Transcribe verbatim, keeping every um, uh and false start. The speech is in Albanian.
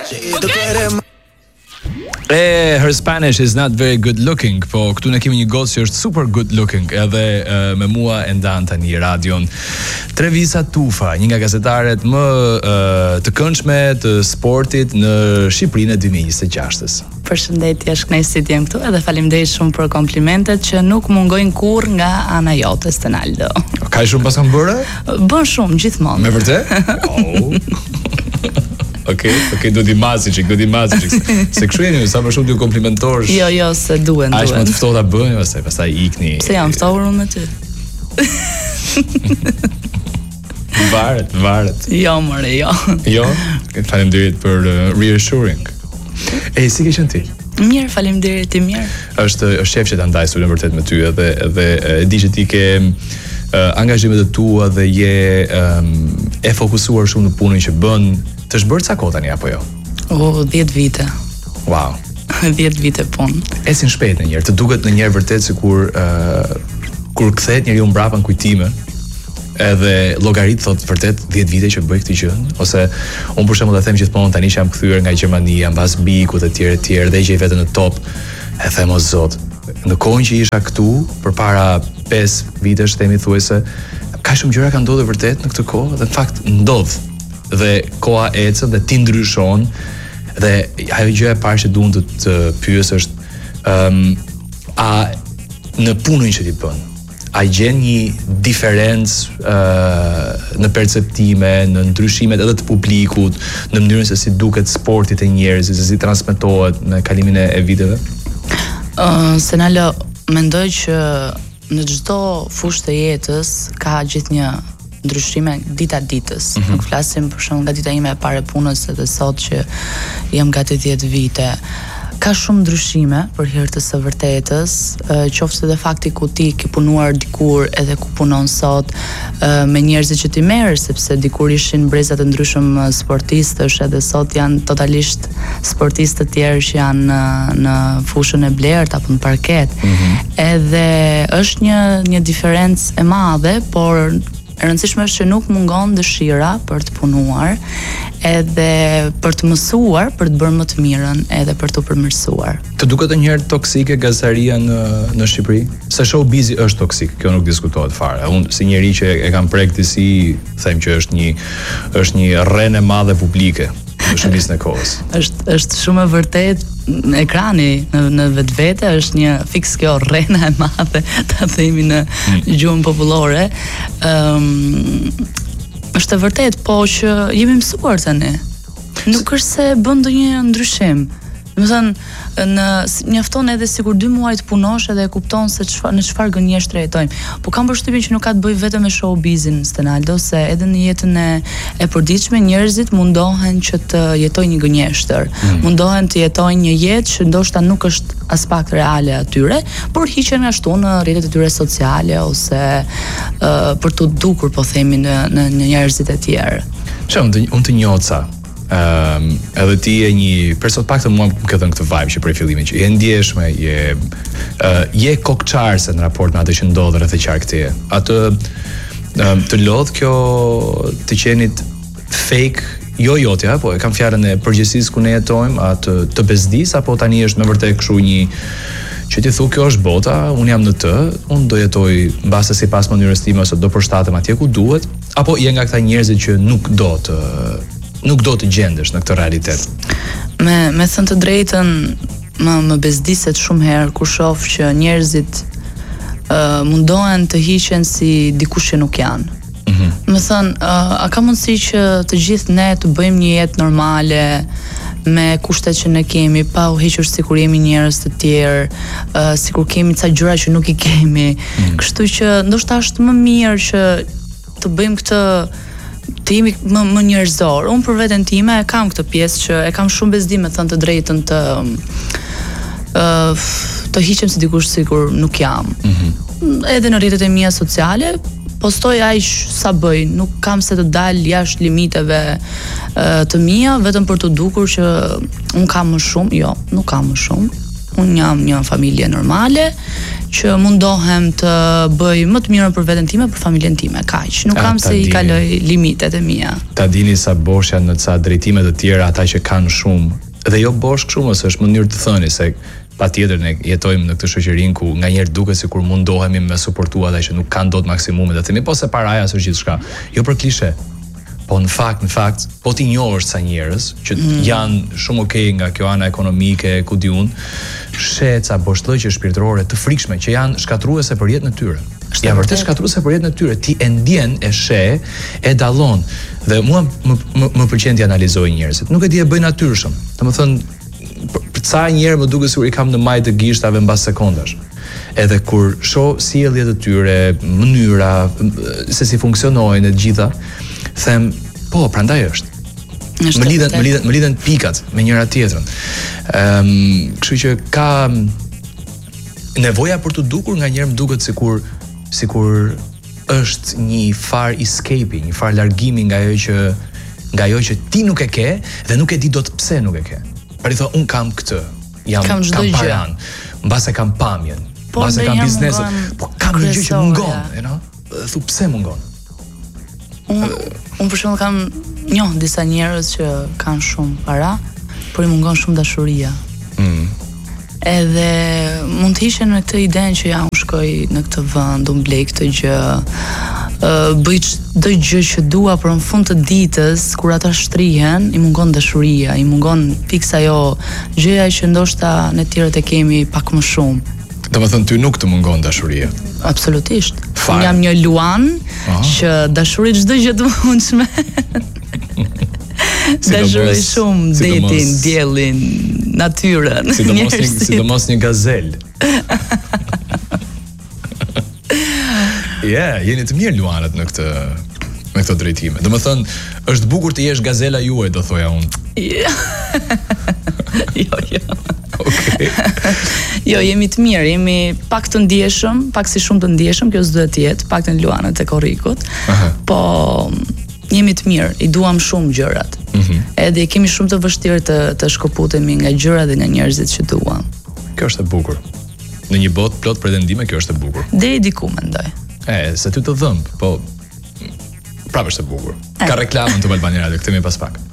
E, her Spanish is not very good looking, po këtu ne kemi një gocë që është super good looking, edhe uh, me mua e ndan tani radion. Trevisa Tufa, një nga gazetaret më uh, të këndshme të sportit në Shqipërinë e dy mijë e njëzet e gjashtës. Përshëndetje, është kënaqësi të jem këtu edhe faleminderit shumë për komplimentet që nuk mungojnë kurrë nga ana jote, Stenaldo. Ka shumë pas kanë bërë? Bën shumë gjithmonë. Me vërtet? Oh. Okej, okej, do t'i mazi çik, do t'i mazi çik. Se kështu jeni, sa më shumë t'ju komplimentosh. Jo, jo, se duhen, duhen. Aq më të ftohta bëni, pastaj pastaj ikni. Se jam ftohur unë me ty. Varet, varet. Jo, more, jo. Jo, faleminderit për uh, reassuring. E si ke qenë ti? Mirë, faleminderit, i mirë. Është është shef që ta ndaj studion vërtet me ty edhe edhe e di që ti ke uh, angazhimet e tua dhe je um, e fokusuar shumë në punën që bën. Të është bërë ca kohë tani apo jo? O, dhjetë vite. Wow. dhjetë vite punë. Esin shpejt në njerë, të duket në njerë vërtet se kur uh, kur kthehet njeriu mbrapa në kujtime, edhe llogarit thot vërtet dhjetë vite që bëj këtë gjë, ose unë për shembull ta them gjithmonë tani që jam kthyer nga Gjermania, mbas bikut e tjerë e tjerë dhe gjej veten në top, e them o zot, në kohën që isha këtu përpara pesë vitesh, themi thuajse, ka shumë gjëra kanë ndodhur vërtet në këtë kohë, dhe në fakt ndodh. Dhe koha ecën dhe ti ndryshon, dhe ajo gjë e parë që duan të të pyes është um, a në punën që ti bën, a gjen një diferencë uh, në perceptime, në ndryshimet edhe të publikut, në mënyrën se si duket sporti te njerëzit, se si transmetohet me kalimin e viteve? Uh, Senalo, mendoj që në çdo fushë të jetës ka gjithnjë ndryshime dita ditës. Mm-hmm. Nuk flasim për shembull nga dita ime e parë e punës edhe sot që jam gati dhjetë vite. Ka shumë ndryshime për hir të së vërtetës, qoftë edhe fakti ku ti ke punuar dikur edhe ku punon sot, me njerëzit që ti merr, sepse dikur ishin breza të ndryshëm sportistësh, edhe sot janë totalisht sportistë të tjerë që janë në, në fushën e blert apo në parket. Mm-hmm. Edhe është një një diferencë e madhe, por e rëndësishme është që nuk mungon dëshira për të punuar, edhe për të mësuar, për të bërë më të mirën, edhe për të përmirësuar. Të duket ndonjëherë toksike gazaria në në Shqipëri? Se showbizi është toksik, kjo nuk diskutohet fare. Unë si njeri që e kam prek disi, them që është një është një rrenë e madhe publike në shumicën e kohës. Është është shumë e vërtet, ekrani në në vetvete është një fiks kjo rrena e madhe, ta themi në mm. gjuhën popullore. Ëm um, është e vërtet, po që jemi mësuar tani. Nuk është se bën ndonjë ndryshim. Domethënë, në mjafton edhe sikur dy muaj të punosh edhe e kupton se çfarë në çfarë gënjeshtre jetojmë. Po kam përshtypjen që nuk ka të bëjë vetëm me showbizin, Stenaldo, se edhe në jetën e e përditshme njerëzit mundohen që të jetojnë një gënjeshtër. Mm. Mundohen të jetojnë një jetë që ndoshta nuk është as pak reale atyre, por hiqen ashtu në rrjetet e tyre sociale ose uh, për të dukur, po themi, në në, në njerëzit e tjerë. Çfarë unë të njohca Um, edhe ti je një person, pak të mua më ka dhënë këtë vibe që prej fillimit që je ndjeshme, je uh, je kokçarse në raport me atë që ndodh rreth e qarkëtie. Atë um, të lodh kjo të qenit fake jo jotja, po e kam fjalën e përgjithësisë ku ne jetojmë, atë të bezdis, apo tani është me vërtet kështu një që ti thu kjo është bota, unë jam në të, unë do jetoj mbase sipas mënyrës time ose do përshtatem atje ku duhet, apo je nga këta njerëzit që nuk do të nuk do të gjendesh në këtë realitet? Me me thënë të drejtën, më më bezdiset shumë herë kur shoh që njerëzit uh, mundohen të hiqen si dikush që nuk janë. Mm-hmm. Më thënë, uh, a ka mundësi që të gjithë ne të bëjmë një jetë normale me kushtet që ne kemi, pa u hequr sikur jemi njerëz të tjerë, uh, sikur kemi ca gjëra që nuk i kemi. Mm-hmm. Kështu që ndoshta është më mirë që të bëjmë këtë të jemi më, më njerëzor. Unë për veten time e kam këtë pjesë që e kam shumë bezdim, me thënë të drejtën, të uh, të hiqem si dikush sikur nuk jam. Mm-hmm. Edhe në rrjetet e mia sociale postoj aq sa bëj, nuk kam se të dal jashtë limiteve uh, të mia vetëm për të dukur që un kam më shumë. Jo, nuk kam më shumë. Unë jam një familje normale që mundohem të bëj më të mirën për veten time, për familjen time, kaq. Nuk kam se i kaloj limitet e mia. Ta dini sa bosh janë në ca drejtime të tjera ata që kanë shumë. Dhe jo bosh shumë, ose është mënyrë të thënie se patjetër ne jetojmë në këtë shoqërinë ku nganjëherë duket sikur mundohemi me suportu ata që nuk kanë dot maksimumin, dhe themi po se paraja është gjithçka. Jo për klishe. Po në fakt, në fakt, po ti njohësh sa njerëz që mm. janë shumë okay nga kjo ana ekonomike, ku di unë, shet ca boshtllëqe shpirtërore të frikshme që janë shkatruese për jetën e tyre. Janë vërtet shkatruese për jetën e tyre. Ti e ndjen, e sheh, e dallon. Dhe mua më më, më pëlqen të analizoj njerëzit. Nuk e di e bëj natyrshëm. Domethënë për ca njerëz më duket sikur i kam në majtë të gishtave mbas sekondash. Edhe kur shoh sjelljet e tyre, mënyra se si funksionojnë e gjitha, them, po, prandaj është. Më lidhen, më lidhen, më lidhen pikat me njëra tjetrën. Ëm, um, kështu që ka nevoja për të dukur nganjëherë më duket sikur sikur është një far escape, një far largimi nga ajo që nga ajo që ti nuk e ke dhe nuk e di dot pse nuk e ke. Për i thon, un kam këtë, jam kam, kam paran, mbase kam pamjen, po, mbase kam biznesin, po kam një gjë që mungon, you know? Thu pse mungon? Unë un për shembull kam njoh disa njerëz që kanë shumë para, por i mungon shumë dashuria. Mm. Edhe mund të ishin në këtë idenë që ja unë shkoj në këtë vend, unë blej këtë gjë, uh, bëj çdo gjë që dua, por në fund të ditës kur ata shtrihen, i mungon dashuria, i mungon piksa ajo gjëja që ndoshta ne të tjerët e kemi pak më shumë. Domethënë ty nuk të mungon dashuria. Absolutisht. Unë jam një Luan që dashuri çdo gjë të mundshme. Dashuri shumë detin, diellin, natyrën. Sidomos një, sidomos një gazel. Yeah, jeni të mirë Luanët në këtë me këto drejtime. Domethënë, është bukur të jesh gazela juaj, do thoja unë. Yeah. jo, jo. Okay. Jo, jemi të mirë, jemi pak të ndjeshëm, pak si shumë të ndjeshëm, kjo s'duhet të jetë, pak të në Luanët e korrikut. Aha. Po jemi të mirë, i duam shumë gjërat. Mhm. Edhe kemi shumë të vështirë të të shkëputemi nga gjërat dhe nga njerëzit që duam. Kjo është e bukur. Në një botë plot pretendime, kjo është e bukur. Deri diku mendoj. E, se ty të dhëmb, po prapë është e bukur. Ka reklamën të Albania Radio, kthehemi pas pak.